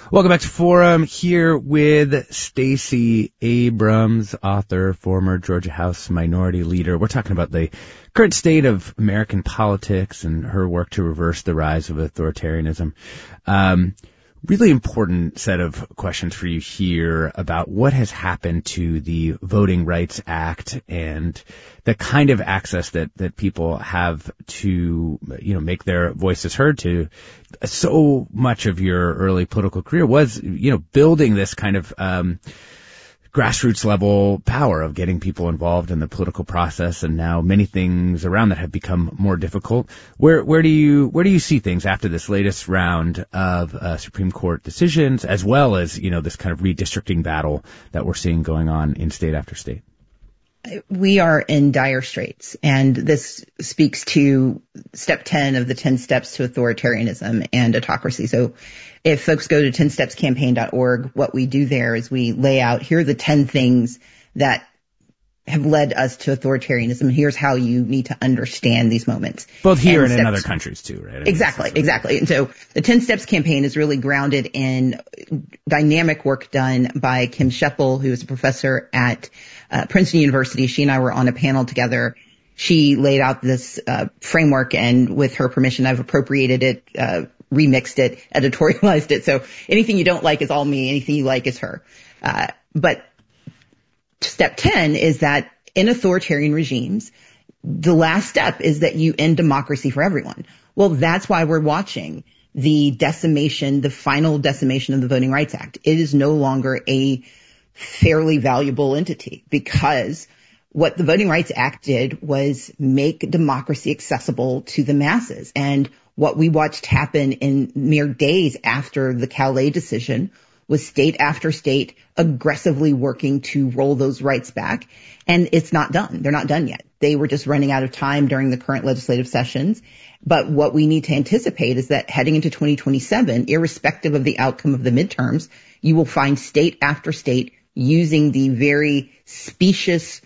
Welcome back to Forum, here with Stacey Abrams, author, former Georgia House Minority Leader. We're talking about the current state of American politics and her work to reverse the rise of authoritarianism. Really important set of questions for you here about what has happened to the Voting Rights Act and the kind of access that people have to, make their voices heard to. So much of your early political career was, building this kind of, grassroots level power of getting people involved in the political process, and now many things around that have become more difficult. Where do you see things after this latest round of Supreme Court decisions, as well as this kind of redistricting battle that we're seeing going on in state after state? We are in dire straits, and this speaks to step 10 of the 10 steps to authoritarianism and autocracy. So if folks go to 10stepscampaign.org, what we do there is we lay out, here are the 10 things that have led us to authoritarianism. Here's how you need to understand these moments. Both here and in other countries too, right? Exactly. And so the 10 Steps campaign is really grounded in dynamic work done by Kim Scheppel, who is a professor at Princeton University. She and I were on a panel together. She laid out this framework, and with her permission, I've appropriated it, remixed it, editorialized it. So anything you don't like is all me. Anything you like is her. But step 10 is that in authoritarian regimes, the last step is that you end democracy for everyone. Well, that's why we're watching the decimation, the final decimation of the Voting Rights Act. It is no longer a fairly valuable entity, because what the Voting Rights Act did was make democracy accessible to the masses. And what we watched happen in mere days after the Calais decision was state after state aggressively working to roll those rights back. And it's not done. They're not done yet. They were just running out of time during the current legislative sessions. But what we need to anticipate is that heading into 2027, irrespective of the outcome of the midterms, you will find state after state using the very specious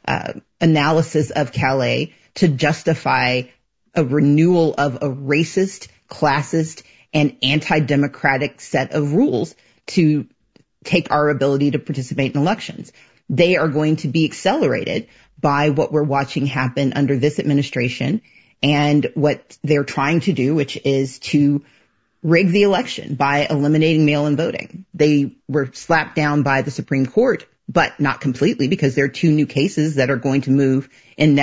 analysis of Calais to justify a renewal of a racist, classist, and anti-democratic set of rules to take our ability to participate in elections. They are going to be accelerated by what we're watching happen under this administration and what they're trying to do, which is to rig the election by eliminating mail-in voting. They were slapped down by the Supreme Court, but not completely, because there are two new cases that are going to move in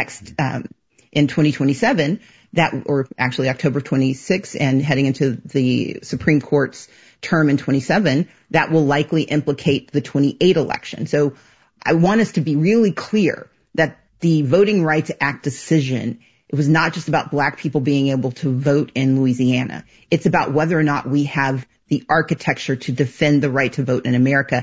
in 2027, or actually October 26th, and heading into the Supreme Court's term in 27, that will likely implicate the 28 election. So I want us to be really clear that the Voting Rights Act decision, it was not just about Black people being able to vote in Louisiana. It's about whether or not we have the architecture to defend the right to vote in America.